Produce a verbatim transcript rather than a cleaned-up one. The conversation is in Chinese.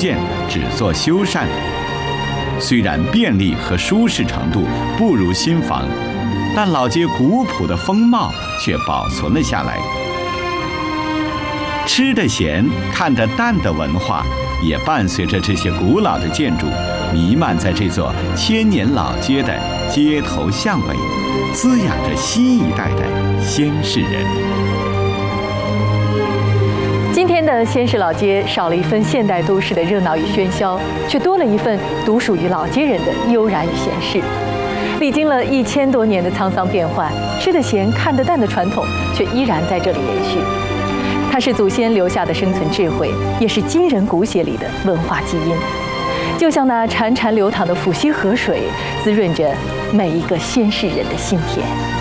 建，只做修缮。虽然便利和舒适程度不如新房，但老街古朴的风貌却保存了下来。吃得咸、看得淡的文化，也伴随着这些古老的建筑，弥漫在这座千年老街的街头巷尾，滋养着新一代的先市人。 今天的先市老街少了一份现代都市的热闹与喧嚣，却多了一份独属于老街人的悠然与闲适。历经了一千多年的沧桑变幻，吃得咸、看得淡的传统却依然在这里延续。它是祖先留下的生存智慧，也是今人骨血里的文化基因。就像那潺潺流淌的抚溪河水，滋润着每一个先市人的心田。